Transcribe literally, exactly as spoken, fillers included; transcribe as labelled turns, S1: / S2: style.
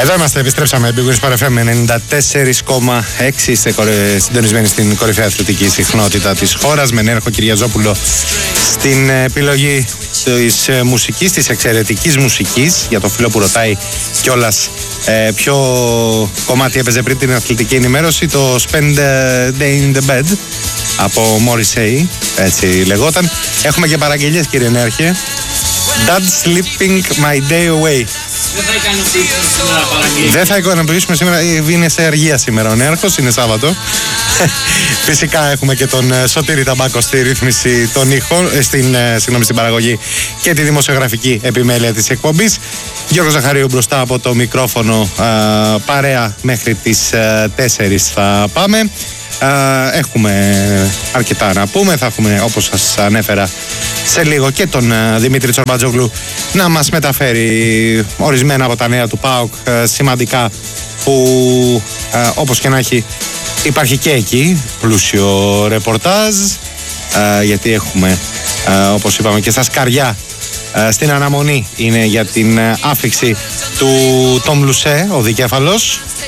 S1: Εδώ είμαστε, επιστρέψαμε. Big Wins Sport εφ εμ ενενήντα τέσσερα κόμμα έξι. Είστε συντονισμένοι στην κορυφαία αθλητική συχνότητα της χώρας, με Νέαρχο Κυριαζόπουλο στην επιλογή της μουσικής, της εξαιρετικής μουσικής. Για το φίλο που ρωτάει κιόλας ε, ποιο κομμάτι έπαιζε πριν την αθλητική ενημέρωση, το Spend Day in the Bed από Morrissey, έτσι λεγόταν. Έχουμε και παραγγελίες, κύριε Νέαρχε. Dad Sleeping My Day Away.
S2: Δεν θα ικανοποιήσουμε σήμερα παραγγελία.
S1: Δεν θα ικανοποιήσουμε σήμερα, είναι σε αργία σήμερα ο Νέαρχος, είναι Σάββατο. Φυσικά έχουμε και τον Σωτήρη Ταμπάκο στη ρύθμιση των ήχων, στην, συγγνώμη, στην παραγωγή και τη δημοσιογραφική επιμέλεια της εκπομπής. Γιώργος Ζαχαρίου μπροστά από το μικρόφωνο, α, παρέα μέχρι τις α, τέσσερις θα πάμε. Uh, έχουμε αρκετά να πούμε. Θα έχουμε, όπως σας ανέφερα σε λίγο, και τον uh, Δημήτρη Τσορμπατζόγλου να μας μεταφέρει ορισμένα από τα νέα του ΠΑΟΚ, uh, σημαντικά, που uh, όπως και να έχει υπάρχει και εκεί πλούσιο ρεπορτάζ, uh, γιατί έχουμε uh, όπως είπαμε και στα σκαριά, uh, στην αναμονή είναι για την uh, άφιξη του Τόμ Λουσέ, ο δικέφαλος,